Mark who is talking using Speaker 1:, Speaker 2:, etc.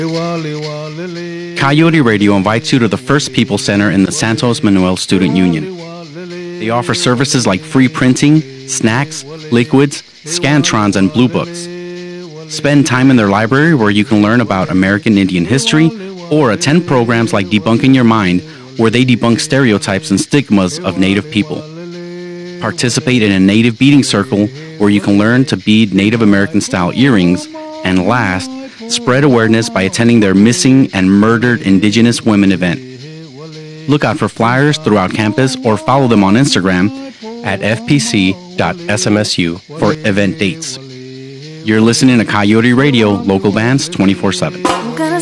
Speaker 1: Coyote Radio invites you to the First People Center in the Santos Manuel Student Union. They offer services like free printing, snacks, liquids, Scantrons, and Blue Books. Spend time in their library where you can learn about American Indian history, or attend programs like Debunking Your Mind, where they debunk stereotypes and stigmas of Native people. Participate in a Native beading circle where you can learn to bead Native American-style earrings. And last, spread awareness by attending their Missing and Murdered Indigenous Women event. Look out for flyers throughout campus or follow them on Instagram at fpc.smsu for event dates. You're listening to Coyote Radio, local bands 24/7.